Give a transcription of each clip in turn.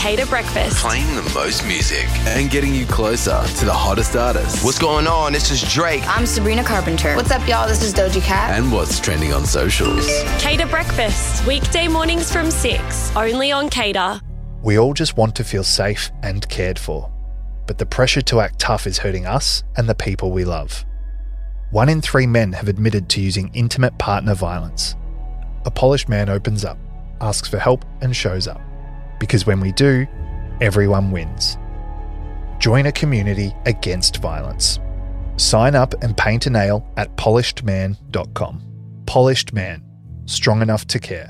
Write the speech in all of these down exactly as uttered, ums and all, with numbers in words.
Cater Breakfast. Playing the most music and getting you closer to the hottest artists. What's going on? This is Drake. I'm Sabrina Carpenter. What's up, y'all? This is Doja Cat. And what's trending on socials. Cater Breakfast, weekday mornings from six, only on Cater. We all just want to feel safe and cared for, but the pressure to act tough is hurting us and the people we love. One in three men have admitted to using intimate partner violence. A polished man opens up, asks for help and shows up. Because when we do, everyone wins. Join a community against violence. Sign up and paint a nail at polished man dot com. Polished Man. Strong enough to care.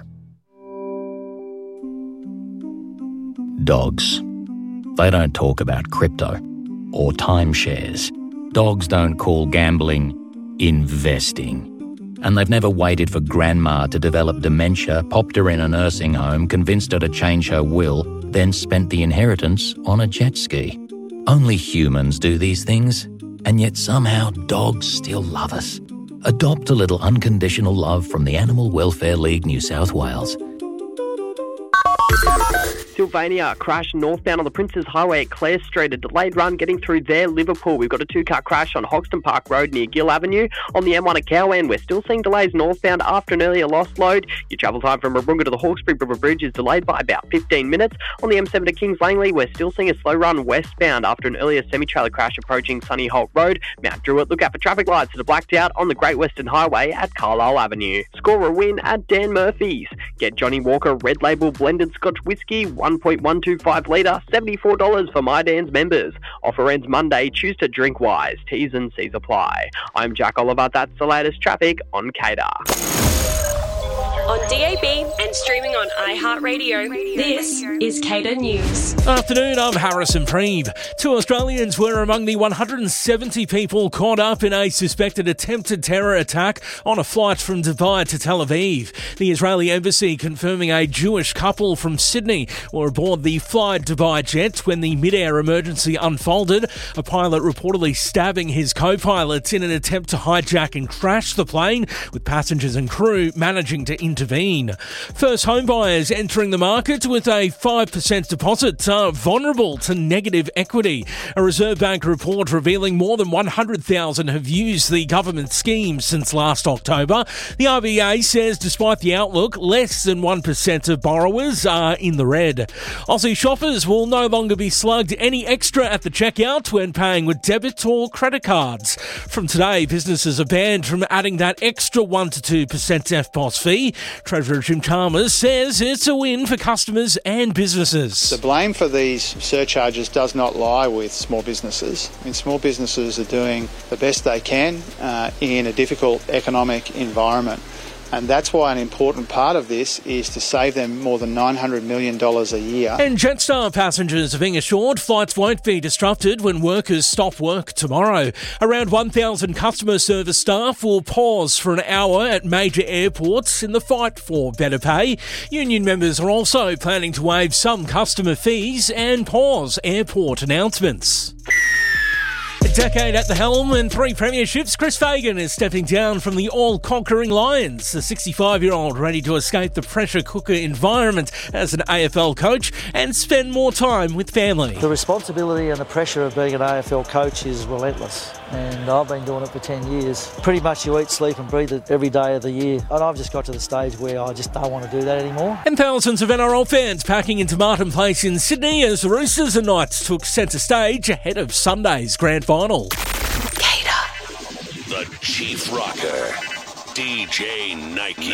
Dogs. They don't talk about crypto or timeshares. Dogs don't call gambling investing. And they've never waited for grandma to develop dementia, popped her in a nursing home, convinced her to change her will, then spent the inheritance on a jet ski. Only humans do these things, and yet somehow dogs still love us. Adopt a little unconditional love from the Animal Welfare League New South Wales. Sylvania crash northbound on the Princes Highway at Clare Street. A delayed run getting through there. Liverpool, we've got a two-car crash on Hoxton Park Road near Gill Avenue. On the M one at Cowan, we're still seeing delays northbound after an earlier lost load. Your travel time from Warringah to the Hawkesbury River Bridge is delayed by about fifteen minutes. On the M seven to Kings Langley, we're still seeing a slow run westbound after an earlier semi-trailer crash approaching Sunny Holt Road. Mount Druitt, look out for traffic lights that are blacked out on the Great Western Highway at Carlisle Avenue. Score a win at Dan Murphy's. Get Johnny Walker Red Label Blended Scotch Whisky, one point one two five litre, seventy-four dollars for My Dan's members. Offer ends Monday. Choose to drink wise. T's and C's apply. I'm Jack Oliver. That's the latest traffic on Cater. On D A B and streaming on iHeartRadio, this is Cater News. Afternoon, I'm Harrison Preeb. Two Australians were among the one hundred seventy people caught up in a suspected attempted terror attack on a flight from Dubai to Tel Aviv. The Israeli embassy confirming a Jewish couple from Sydney were aboard the Fly Dubai jet when the mid-air emergency unfolded, a pilot reportedly stabbing his co-pilot in an attempt to hijack and crash the plane, with passengers and crew managing to intervene. First home buyers entering the market with a five percent deposit are vulnerable to negative equity. A Reserve Bank report revealing more than one hundred thousand have used the government scheme since last October. The R B A says despite the outlook, less than one percent of borrowers are in the red. Aussie shoppers will no longer be slugged any extra at the checkout when paying with debit or credit cards. From today, businesses are banned from adding that extra one to two percent F P O S fee. Treasurer Jim Chalmers says it's a win for customers and businesses. The blame for these surcharges does not lie with small businesses. I mean, small businesses are doing the best they can uh, in a difficult economic environment. And that's why an important part of this is to save them more than nine hundred million dollars a year. And Jetstar passengers are being assured flights won't be disrupted when workers stop work tomorrow. Around one thousand customer service staff will pause for an hour at major airports in the fight for better pay. Union members are also planning to waive some customer fees and pause airport announcements. A decade at the helm and three premierships, Chris Fagan is stepping down from the all-conquering Lions. The sixty-five-year-old ready to escape the pressure cooker environment as an A F L coach and spend more time with family. The responsibility and the pressure of being an A F L coach is relentless, and I've been doing it for ten years. Pretty much you eat, sleep and breathe it every day of the year, and I've just got to the stage where I just don't want to do that anymore. And thousands of N R L fans packing into Martin Place in Sydney as the Roosters and Knights took centre stage ahead of Sunday's grand final. Cater. The Chief Rocker, D J Nike.